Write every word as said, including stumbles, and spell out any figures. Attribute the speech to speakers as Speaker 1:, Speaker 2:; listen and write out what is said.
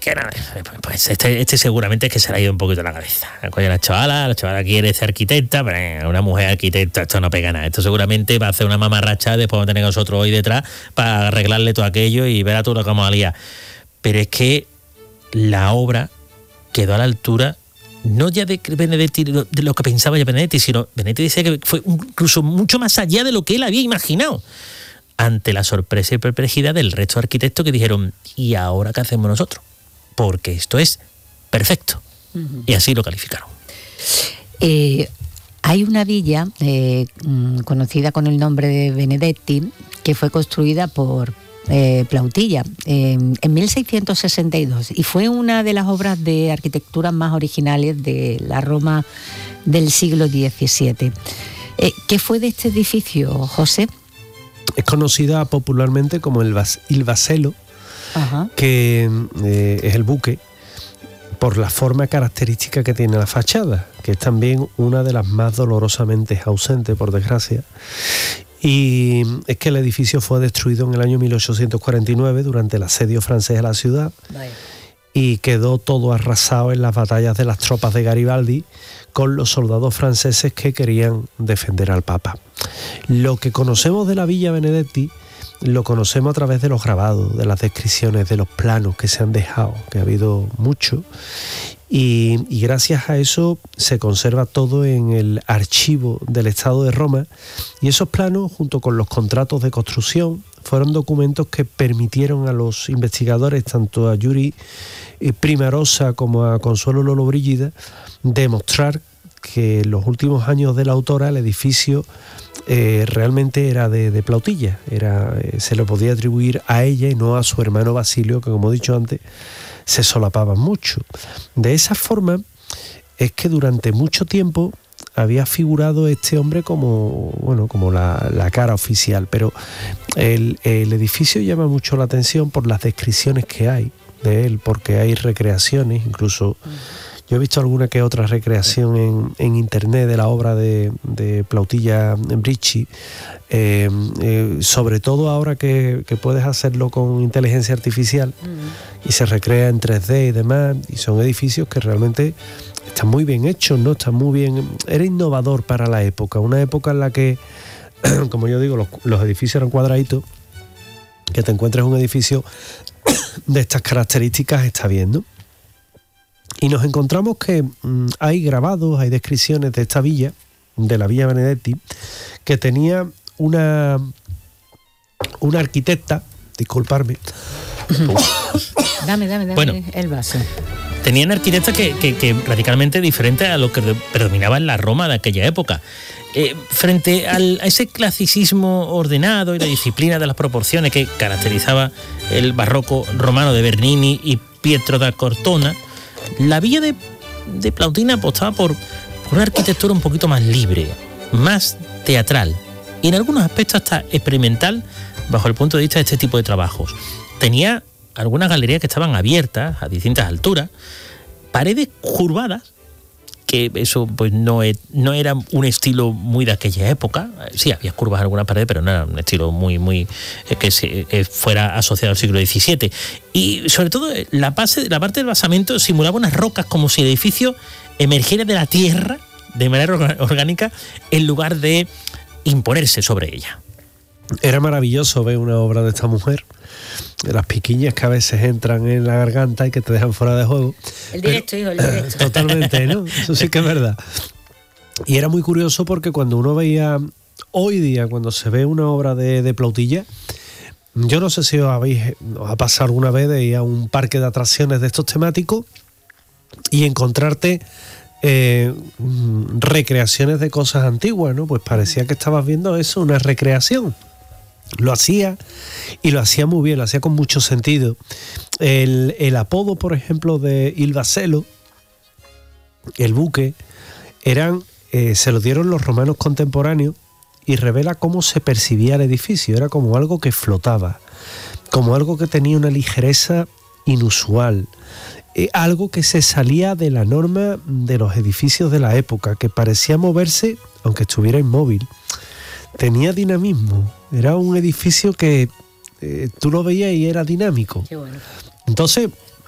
Speaker 1: que no, pues este, este seguramente es que se le ha ido un poquito la cabeza. Coño, la chavala, la chavala quiere ser arquitecta, pero una mujer arquitecta, esto no pega nada. Esto seguramente va a hacer una mamarracha, después vamos a tener nosotros hoy detrás para arreglarle todo aquello y ver a tú lo que vamos a liar. Pero es que la obra quedó a la altura, no ya de Benedetti, de lo que pensaba ya Benedetti, sino Benedetti decía que fue incluso mucho más allá de lo que él había imaginado, ante la sorpresa y perplejidad del resto de arquitectos que dijeron, ¿y ahora qué hacemos nosotros? Porque esto es perfecto. Uh-huh. Y así lo calificaron.
Speaker 2: Eh, hay una villa eh, conocida con el nombre de Benedetti, que fue construida por eh, Plautilla eh, en mil seiscientos sesenta y dos, y fue una de las obras de arquitectura más originales de la Roma del siglo diecisiete. Eh, ¿Qué fue de este edificio, José?
Speaker 3: Es conocida popularmente como el, vas, el Vaselo, Ajá. que eh, es el buque, por la forma característica que tiene la fachada, que es también una de las más dolorosamente ausentes, por desgracia. Y es que el edificio fue destruido en el año mil ochocientos cuarenta y nueve durante el asedio francés a la ciudad. Vaya. Y quedó todo arrasado en las batallas de las tropas de Garibaldi con los soldados franceses que querían defender al Papa. Lo que conocemos de la Villa Benedetti lo conocemos a través de los grabados, de las descripciones, de los planos que se han dejado, que ha habido mucho, y, y gracias a eso se conserva todo en el archivo del Estado de Roma, y esos planos, junto con los contratos de construcción, fueron documentos que permitieron a los investigadores, tanto a Yuri Primarosa como a Consuelo Lollobrigida, demostrar que en los últimos años de la autora el edificio eh, realmente era de, de Plautilla, era, eh, se lo podía atribuir a ella y no a su hermano Basilio, que como he dicho antes, se solapaban mucho. De esa forma es que durante mucho tiempo había figurado este hombre como, bueno, como la, la cara oficial, pero el, el edificio llama mucho la atención por las descripciones que hay de él, porque hay recreaciones, incluso yo he visto alguna que otra recreación en, en internet de la obra de, de Plautilla Bricci, eh, eh, sobre todo ahora que, que puedes hacerlo con inteligencia artificial mm. y se recrea en tres D y demás, y son edificios que realmente están muy bien hechos, ¿no? Están muy bien, era innovador para la época, una época en la que, como yo digo, los, los edificios eran cuadraditos, que te encuentres un edificio de estas características está bien, ¿no? Y nos encontramos que mmm, hay grabados, hay descripciones de esta villa, de la Villa Benedetti, que tenía una, una arquitecta, disculparme.
Speaker 2: dame, dame, dame
Speaker 1: bueno,
Speaker 2: el vaso.
Speaker 1: Tenían arquitectas que, que, que radicalmente diferentes a lo que predominaba en la Roma de aquella época. Eh, frente al, a ese clasicismo ordenado y la disciplina de las proporciones que caracterizaba el barroco romano de Bernini y Pietro da Cortona, la villa de, de Plautilla apostaba por, por una arquitectura un poquito más libre, más teatral y en algunos aspectos hasta experimental bajo el punto de vista de este tipo de trabajos. Tenía algunas galerías que estaban abiertas a distintas alturas, paredes curvadas, que eso pues no, es, no era un estilo muy de aquella época. Sí, había curvas en algunas paredes, pero no era un estilo muy, muy eh, que, se, que fuera asociado al siglo diecisiete. Y sobre todo la, base, la parte del basamento simulaba unas rocas como si el edificio emergiera de la tierra de manera orgánica en lugar de imponerse sobre ella.
Speaker 3: Era maravilloso ver una obra de esta mujer, de las piquiñas que a veces entran en la garganta y que te dejan fuera de juego.
Speaker 2: El directo, hijo, el directo.
Speaker 3: Totalmente, ¿no? Eso sí que es verdad. Y era muy curioso porque cuando uno veía, hoy día, cuando se ve una obra de, de Plautilla, yo no sé si os habéis os ha pasado alguna vez de ir a un parque de atracciones de estos temáticos y encontrarte eh, recreaciones de cosas antiguas, ¿no? Pues parecía que estabas viendo eso, una recreación. Lo hacía y lo hacía muy bien, lo hacía con mucho sentido. El, el apodo, por ejemplo, de Il Vaselo, el buque, eran, eh, se lo dieron los romanos contemporáneos y revela cómo se percibía el edificio. Era como algo que flotaba, como algo que tenía una ligereza inusual, eh, algo que se salía de la norma de los edificios de la época, que parecía moverse aunque estuviera inmóvil. Tenía dinamismo, era un edificio que eh, tú lo veías y era dinámico.
Speaker 2: Qué bueno.
Speaker 3: Entonces,